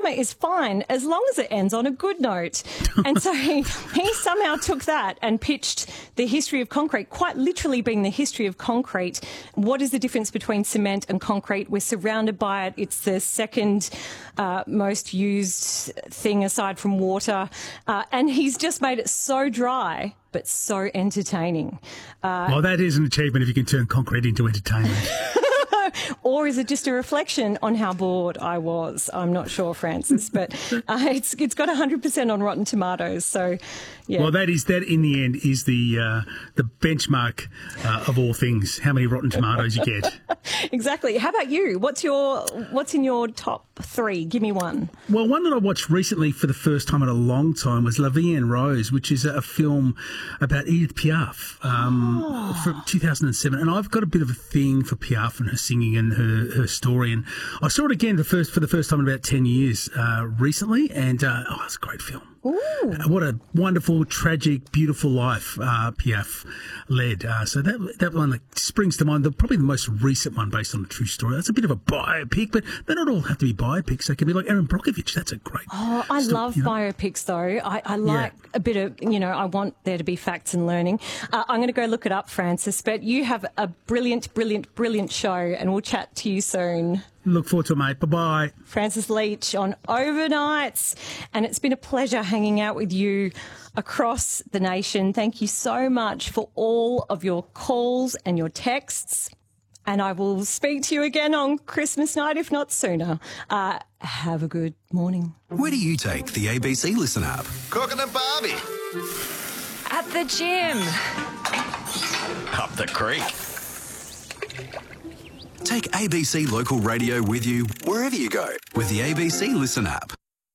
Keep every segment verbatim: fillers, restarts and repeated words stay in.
drama is fine as long as it ends on a good note. And so he, he somehow took that and pitched the history of concrete, quite literally being the history of concrete. What is the difference between cement and concrete? We're surrounded by it. It's the second uh, most used thing aside from water. Uh, and he's just made it so dry, but so entertaining. Uh, well, that is an achievement if you can turn concrete into entertainment. Or is it just a reflection on how bored I was? I'm not sure, Francis, but uh, it's it's got one hundred percent on Rotten Tomatoes. So, yeah. Well, that is that in the end is the uh, the benchmark uh, of all things. How many Rotten Tomatoes you get? Exactly. How about you? What's your what's in your top three? Give me one. Well, one that I watched recently for the first time in a long time was La Vie en Rose, which is a film about Edith Piaf um, oh. from two thousand seven. And I've got a bit of a thing for Piaf and her singing and her, her story. And I saw it again the first for the first time in about ten years uh, recently. And uh, oh, it's a great film. Uh, what a wonderful, tragic, beautiful life uh, Piaf led. Uh, so that that one that springs to mind, the, probably the most recent one based on a true story. That's a bit of a biopic, but they don't all have to be biopics. They can be like Erin Brockovich. That's a great Oh, I story, love you know? biopics, though. I, I like Yeah. a bit of, you know, I want there to be facts and learning. Uh, I'm going to go look it up, Francis, but you have a brilliant, brilliant, brilliant show, and we'll chat to you soon. Look forward to it, mate. Bye-bye. Francis Leach on Overnights. And it's been a pleasure hanging out with you across the nation. Thank you so much for all of your calls and your texts. And I will speak to you again on Christmas night, if not sooner. Uh, have a good morning. Where do you take the A B C Listen app? Cooking a barbie. At the gym. Up the creek. Take A B C Local Radio with you wherever you go with the A B C Listen app.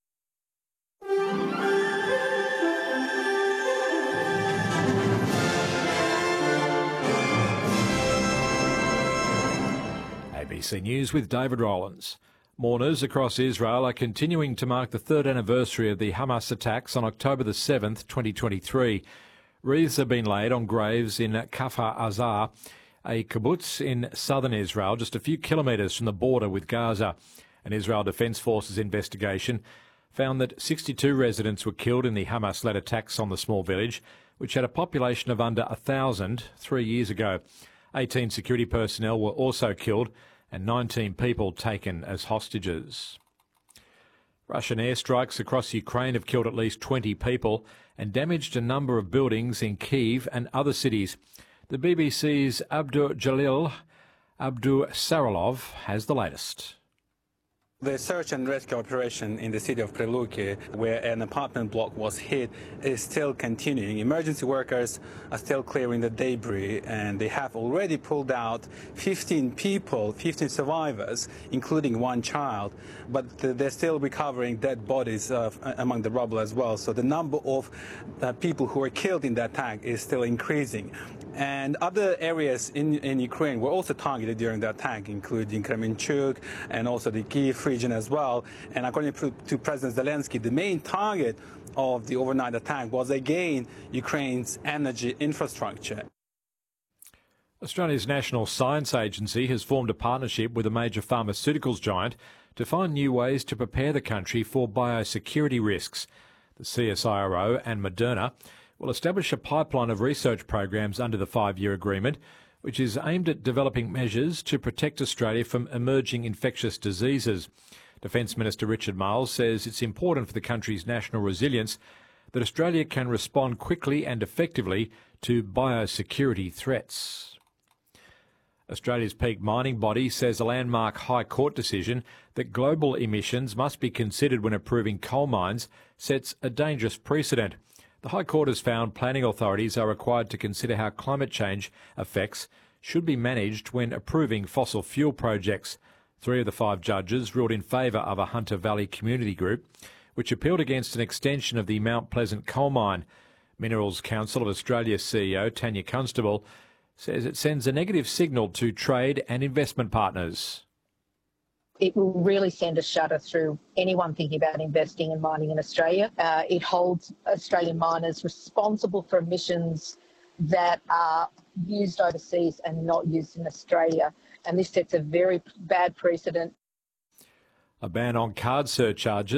A B C News with David Rowlands. Mourners across Israel are continuing to mark the third anniversary of the Hamas attacks on October the seventh, twenty twenty-three. Wreaths have been laid on graves in Kfar Aza, a kibbutz in southern Israel, just a few kilometres from the border with Gaza. An Israel Defence Forces investigation found that sixty-two residents were killed in the Hamas-led attacks on the small village, which had a population of under one thousand three years ago. eighteen security personnel were also killed and nineteen people taken as hostages. Russian airstrikes across Ukraine have killed at least twenty people and damaged a number of buildings in Kyiv and other cities. The B B C's Abdur Jalil Abdur Saralov has the latest. The search and rescue operation in the city of Preluki, where an apartment block was hit, is still continuing. Emergency workers are still clearing the debris, and they have already pulled out fifteen people, fifteen survivors, including one child. But they're still recovering dead bodies uh, among the rubble as well. So the number of uh, people who were killed in the attack is still increasing. And other areas in, in Ukraine were also targeted during the attack, including Kremenchuk and also the Kyiv region as well. And according to, to President Zelensky, the main target of the overnight attack was again Ukraine's energy infrastructure. Australia's National Science Agency has formed a partnership with a major pharmaceuticals giant to find new ways to prepare the country for biosecurity risks. The C S I R O and Moderna will establish a pipeline of research programs under the five-year agreement, which is aimed at developing measures to protect Australia from emerging infectious diseases. Defence Minister Richard Marles says it's important for the country's national resilience that Australia can respond quickly and effectively to biosecurity threats. Australia's peak mining body says a landmark High Court decision that global emissions must be considered when approving coal mines sets a dangerous precedent. The High Court has found planning authorities are required to consider how climate change effects should be managed when approving fossil fuel projects. Three of the five judges ruled in favour of a Hunter Valley Community Group, which appealed against an extension of the Mount Pleasant coal mine. Minerals Council of Australia C E O Tanya Constable says it sends a negative signal to trade and investment partners. It will really send a shudder through anyone thinking about investing in mining in Australia. Uh, it holds Australian miners responsible for emissions that are used overseas and not used in Australia. And this sets a very bad precedent. A ban on card surcharges